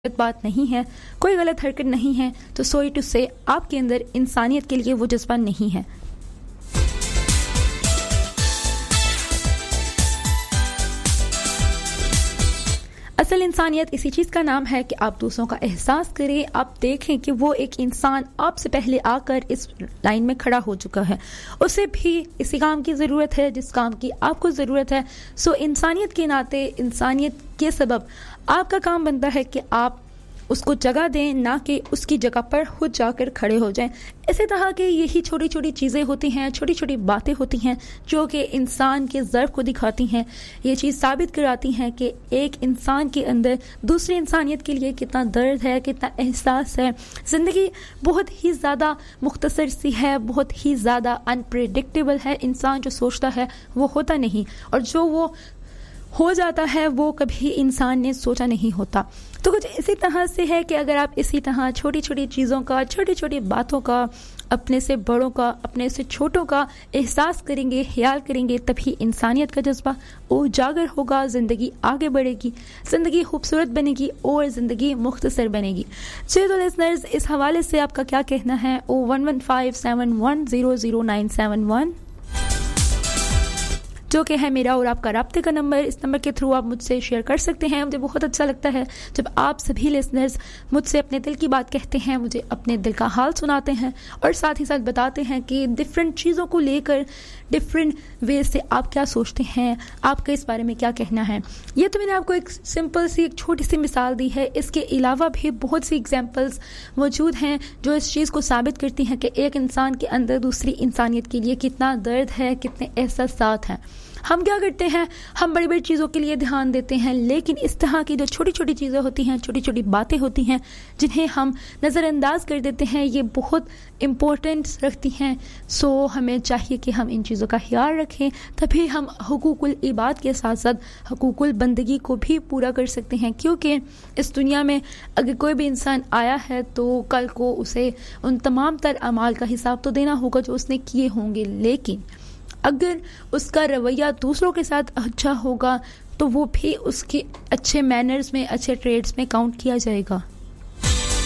بات نہیں ہے، کوئی غلط حرکت نہیں ہے، تو سوری ٹو سے آپ کے اندر انسانیت کے لیے وہ جذبہ نہیں ہے۔ اصل انسانیت اسی چیز کا نام ہے کہ آپ دوسروں کا احساس کریں، آپ دیکھیں کہ وہ ایک انسان آپ سے پہلے آ کر اس لائن میں کھڑا ہو چکا ہے، اسے بھی اسی کام کی ضرورت ہے جس کام کی آپ کو ضرورت ہے۔ سو انسانیت کے ناطے، انسانیت کے سبب آپ کا کام بنتا ہے کہ آپ اس کو جگہ دیں، نہ کہ اس کی جگہ پر خود جا کر کھڑے ہو جائیں۔ اسی طرح کے یہی چھوٹی چھوٹی چیزیں ہوتی ہیں، چھوٹی چھوٹی باتیں ہوتی ہیں جو کہ انسان کے ضعف کو دکھاتی ہیں، یہ چیز ثابت کراتی ہیں کہ ایک انسان کے اندر دوسری انسانیت کے لیے کتنا درد ہے، کتنا احساس ہے۔ زندگی بہت ہی زیادہ مختصر سی ہے، بہت ہی زیادہ انپریڈکٹیبل ہے، انسان جو سوچتا ہے وہ ہوتا نہیں، اور جو وہ ہو جاتا ہے وہ کبھی انسان نے سوچا نہیں ہوتا۔ تو کچھ اسی طرح سے ہے کہ اگر آپ اسی طرح چھوٹی چھوٹی چیزوں کا، چھوٹی چھوٹی باتوں کا، اپنے سے بڑوں کا، اپنے سے چھوٹوں کا احساس کریں گے، خیال کریں گے، تبھی انسانیت کا جذبہ اجاگر ہوگا، زندگی آگے بڑھے گی، زندگی خوبصورت بنے گی اور زندگی مختصر بنے گی۔ تو لسنرز، اس حوالے سے آپ کا کیا کہنا ہے؟ 01157100971 جو کہ ہے میرا اور آپ کا رابطے کا نمبر، اس نمبر کے تھرو آپ مجھ سے شیئر کر سکتے ہیں۔ مجھے بہت اچھا لگتا ہے جب آپ سبھی لسنرز مجھ سے اپنے دل کی بات کہتے ہیں، مجھے اپنے دل کا حال سناتے ہیں اور ساتھ ہی ساتھ بتاتے ہیں کہ ڈفرینٹ چیزوں کو لے کر ڈفرینٹ وے سے آپ کیا سوچتے ہیں، آپ کا اس بارے میں کیا کہنا ہے۔ یہ تو میں نے آپ کو ایک سمپل سی، ایک چھوٹی سی مثال دی ہے، اس کے علاوہ بھی بہت سی ایگزامپلس موجود ہیں جو اس چیز کو ثابت کرتی ہیں کہ ایک انسان کے اندر دوسری انسانیت کے لیے کتنا درد ہے، کتنے احساسات ہیں۔ ہم کیا کرتے ہیں؟ ہم بڑی بڑی چیزوں کے لیے دھیان دیتے ہیں، لیکن اس طرح کی جو چھوٹی چھوٹی چیزیں ہوتی ہیں، چھوٹی چھوٹی باتیں ہوتی ہیں جنہیں ہم نظر انداز کر دیتے ہیں، یہ بہت امپورٹنس رکھتی ہیں۔ سو ہمیں چاہیے کہ ہم ان چیزوں کا خیال رکھیں، تبھی ہم حقوق العباد کے ساتھ ساتھ حقوق البندگی کو بھی پورا کر سکتے ہیں، کیونکہ اس دنیا میں اگر کوئی بھی انسان آیا ہے تو کل کو اسے ان تمام تر اعمال کا حساب تو دینا ہوگا جو اس نے کیے ہوں گے، لیکن اگر اس کا رویہ دوسروں کے ساتھ اچھا ہوگا تو وہ بھی اس کے اچھے مینرز میں، اچھے ٹریڈز میں کاؤنٹ کیا جائے گا۔